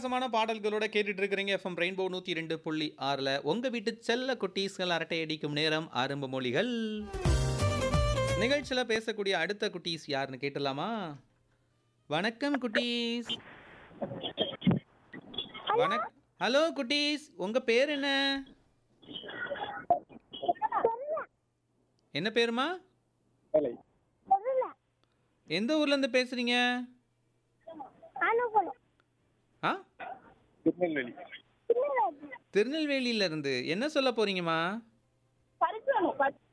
அட்டகாசமான பாடல்களோட கேட்டுட்டு இருக்கிறீங்க எஃப்எம் ரெயின்போ 102.6ல உங்க வீட்டு செல்ல குட்டீஸ்கள் அரட்டை அடிக்கும் நேரம் ஆரம்ப மொழிகள். நிகழ்ச்சியில பேசக்கூடிய அடுத்த குட்டீஸ் யாருன்னு கேட்டலாமா? வணக்கம் குட்டீஸ். வணக் ஹலோ குட்டீஸ், உங்க பேர் என்ன? என்ன பேருமா? வேலை எந்த ஊர்ல இருந்து பேசுறீங்க? ஆ, திருநெல்வேலி. திருநெல்வேலியில இருந்து. என்ன சொல்ல போறீங்கம்மா?